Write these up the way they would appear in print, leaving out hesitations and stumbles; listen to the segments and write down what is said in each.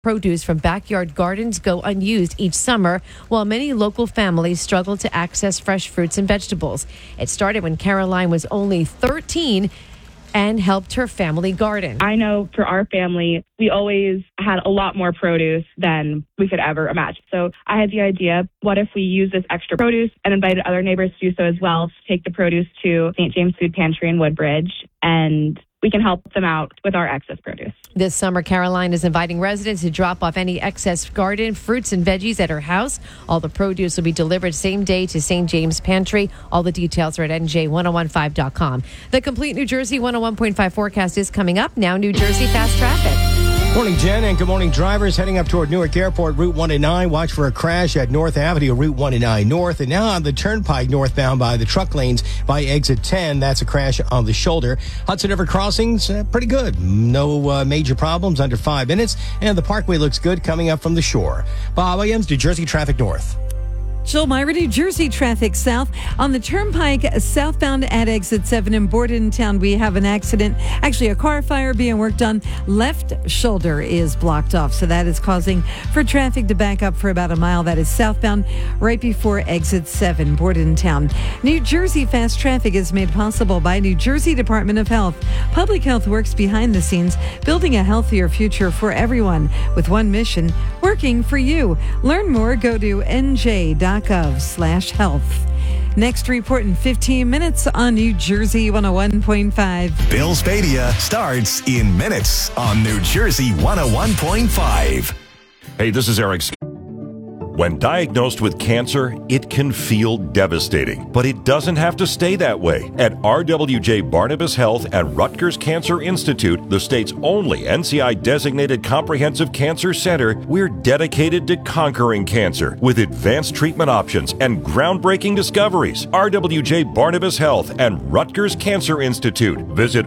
Produce from backyard gardens go unused each summer, while many local families struggle to access fresh fruits and vegetables. It started when Caroline was only 13 and helped her family garden. I know for our family, we always had a lot more produce than we could ever imagine. So I had the idea, what if we use this extra produce and invited other neighbors to do so as well, to take the produce to St. James Food Pantry in Woodbridge, and we can help them out with our excess produce. This summer, Caroline is inviting residents to drop off any excess garden fruits and veggies at her house. All the produce will be delivered same day to St. James Pantry. All the details are at NJ1015.com. The complete New Jersey 101.5 forecast is coming up now. New Jersey fast traffic. Morning, Jen, and good morning, drivers heading up toward Newark Airport, Route 109. Watch for a crash at North Avenue, Route 109 North. And now on the Turnpike northbound by the truck lanes by exit 10. That's a crash on the shoulder. Hudson River crossings, pretty good. No major problems, under 5 minutes. And the Parkway looks good coming up from the shore. Bob Williams, New Jersey Traffic North. Jill Myra, New Jersey traffic south. On the Turnpike, southbound at exit 7 in Bordentown, we have an accident. Actually, a car fire being worked on. Left shoulder is blocked off, so that is causing for traffic to back up for about a mile. That is southbound right before exit 7, Bordentown. New Jersey fast traffic is made possible by New Jersey Department of Health. Public Health works behind the scenes, building a healthier future for everyone with one mission, working for you. Learn more, go to nj.gov/health. Next report in 15 minutes on New Jersey 101.5. Bill Spadea starts in minutes on New Jersey 101.5. Hey, this is Eric. When diagnosed with cancer, it can feel devastating, but it doesn't have to stay that way. At RWJ Barnabas Health at Rutgers Cancer Institute, the state's only NCI-designated comprehensive cancer center, we're dedicated to conquering cancer with advanced treatment options and groundbreaking discoveries. RWJ Barnabas Health and Rutgers Cancer Institute. Visit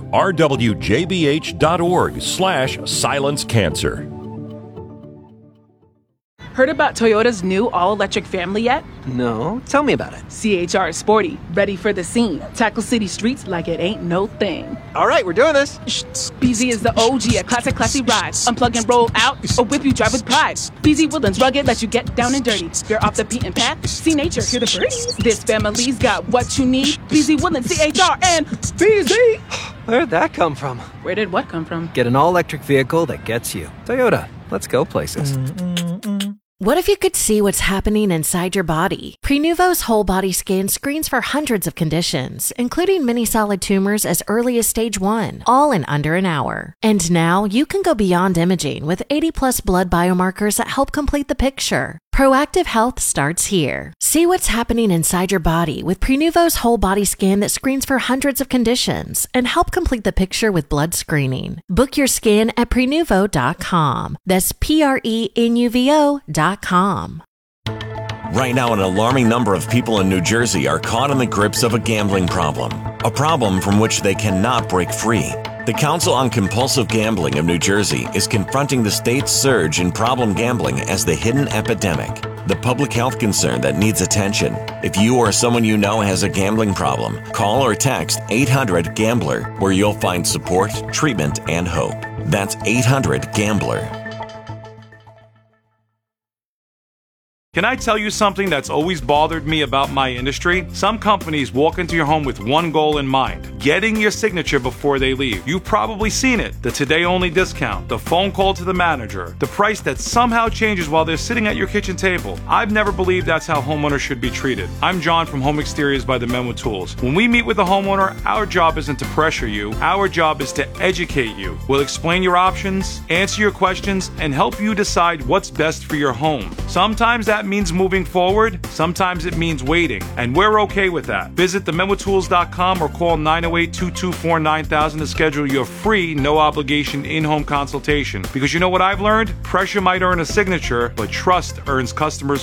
rwjbh.org/silencecancer. Heard about Toyota's new all-electric family yet? No, tell me about it. CHR is sporty, ready for the scene. Tackle city streets like it ain't no thing. All right, we're doing this. BZ is the OG, a classy ride. Unplug and roll out, or whip you drive with pride. BZ Woodlands rugged, let you get down and dirty. You're off the beaten path, see nature, hear the birds. This family's got what you need. BZ Woodlands, CHR, and BZ. Where'd that come from? Where did what come from? Get an all-electric vehicle that gets you. Toyota, let's go places. What if you could see what's happening inside your body? Prenuvo's whole body scan screens for hundreds of conditions, including many solid tumors as early as stage 1, all in under an hour. And now you can go beyond imaging with 80+ blood biomarkers that help complete the picture. Proactive health starts here. See what's happening inside your body with Prenuvo's whole body scan that screens for hundreds of conditions and help complete the picture with blood screening. Book your scan at Prenuvo.com. That's Prenuvo.com. Right now, an alarming number of people in New Jersey are caught in the grips of a gambling problem, a problem from which they cannot break free. The Council on Compulsive Gambling of New Jersey is confronting the state's surge in problem gambling as the hidden epidemic, the public health concern that needs attention. If you or someone you know has a gambling problem, call or text 800-GAMBLER, where you'll find support, treatment, and hope. That's 800-GAMBLER. Can I tell you something that's always bothered me about my industry? Some companies walk into your home with one goal in mind, getting your signature before they leave. You've probably seen it. The today-only discount, the phone call to the manager, the price that somehow changes while they're sitting at your kitchen table. I've never believed that's how homeowners should be treated. I'm John from Home Exteriors by the Menwood Tools. When we meet with a homeowner, our job isn't to pressure you. Our job is to educate you. We'll explain your options, answer your questions, and help you decide what's best for your home. Sometimes that means moving forward, sometimes it means waiting, and we're okay with that. Visit themenwoodtools.com or call 908-224-9000 to schedule your free, no-obligation in-home consultation. Because you know what I've learned? Pressure might earn a signature, but trust earns customers